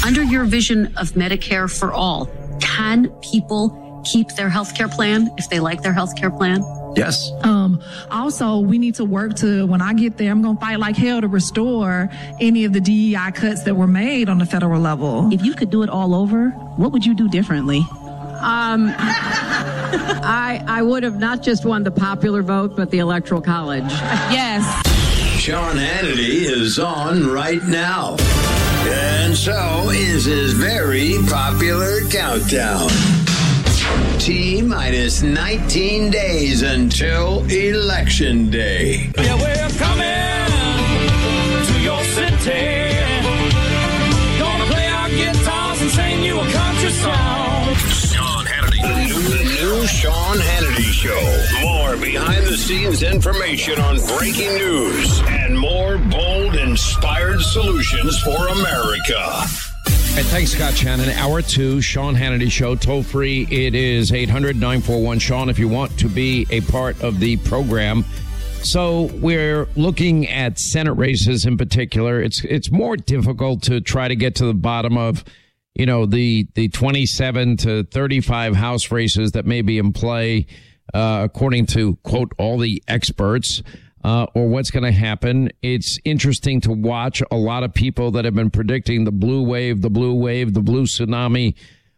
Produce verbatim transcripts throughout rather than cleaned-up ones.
Under your vision of Medicare for all, can people keep their health care plan if they like their health care plan? Yes. Um, also, we need to work to, when I get there, I'm going to fight like hell to restore any of the D E I cuts that were made on the federal level. If you could do it all over, what would you do differently? Um, I I would have not just won the popular vote, but the Electoral College. Yes. Sean Hannity is on right now. And so is his very popular countdown. T minus nineteen days until Election Day. Yeah, we're coming to your city. Gonna play our guitars and sing you a country song. Sean Hannity. The new, the new Sean Hannity Show. More behind-the-scenes information on breaking news and more bold, inspired solutions for America. Hey, thanks, Scott Shannon. Hour two, Sean Hannity Show. Toll free, it is eight hundred nine four one Sean if you want to be a part of the program. So we're looking at Senate races in particular. It's it's more difficult to try to get to the bottom of, you know, the, the twenty-seven to thirty-five House races that may be in play, uh, according to, quote, all the experts. Uh, or what's going to happen. It's interesting to watch a lot of people that have been predicting the blue wave, the blue wave, the blue tsunami.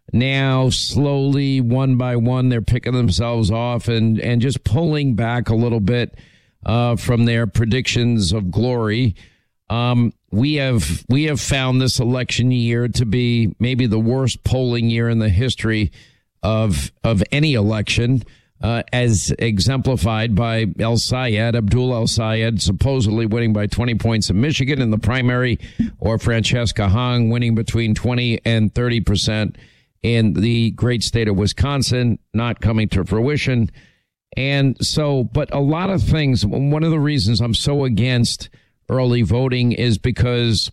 Now, slowly, one by one, they're picking themselves off and, and just pulling back a little bit uh, from their predictions of glory. Um, we have we have found this election year to be maybe the worst polling year in the history of of any election. Uh, as exemplified by El Sayed, Abdul El Sayed, supposedly winning by twenty points in Michigan in the primary, or Francesca Hong winning between twenty and thirty percent in the great state of Wisconsin, not coming to fruition. And so, but a lot of things, one of the reasons I'm so against early voting is because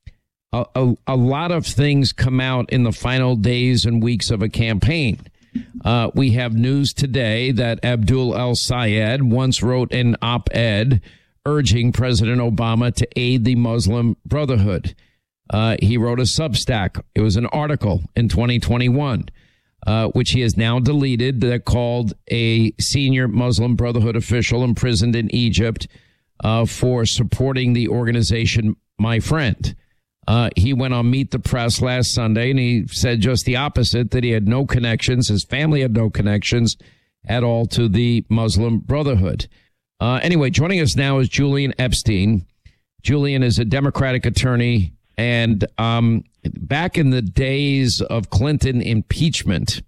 a, a, a lot of things come out in the final days and weeks of a campaign. Uh, we have news today that Abdul El Sayed once wrote an op-ed urging President Obama to aid the Muslim Brotherhood. Uh, he wrote a Substack. It was an article in twenty twenty-one, uh, which he has now deleted, that called a senior Muslim Brotherhood official imprisoned in Egypt uh, for supporting the organization My Friend. Uh, he went on Meet the Press last Sunday, and he said just the opposite, that he had no connections. His family had no connections at all to the Muslim Brotherhood. Uh, anyway, joining us now is Julian Epstein. Julian is a Democratic attorney, and um, back in the days of Clinton impeachment,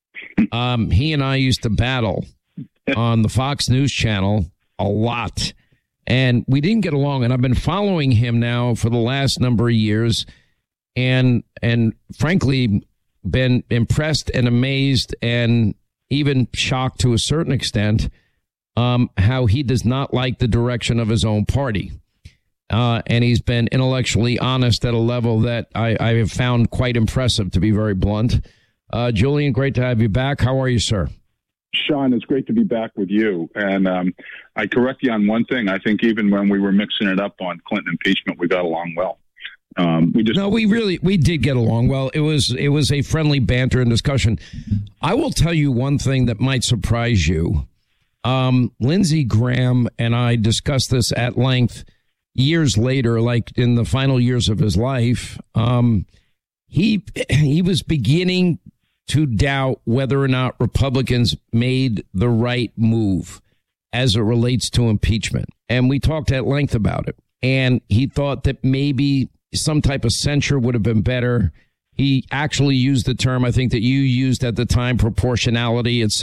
um, he and I used to battle on the Fox News channel a lot. And we didn't get along, and I've been following him now for the last number of years, and and frankly, been impressed and amazed and even shocked to a certain extent um, how he does not like the direction of his own party. Uh, and he's been intellectually honest at a level that I, I have found quite impressive, to be very blunt. Uh, Julian, great to have you back. How are you, sir? Sean, it's great to be back with you. And um, I correct you on one thing. I think even when we were mixing it up on Clinton impeachment, we got along well. Um, we just no, we really we did get along well. It was it was a friendly banter and discussion. I will tell you one thing that might surprise you. Um, Lindsey Graham and I discussed this at length years later, like in the final years of his life. Um, he he was beginning to doubt whether or not Republicans made the right move as it relates to impeachment. And we talked at length about it. And he thought that maybe some type of censure would have been better. He actually used the term, I think, that you used at the time, proportionality. It's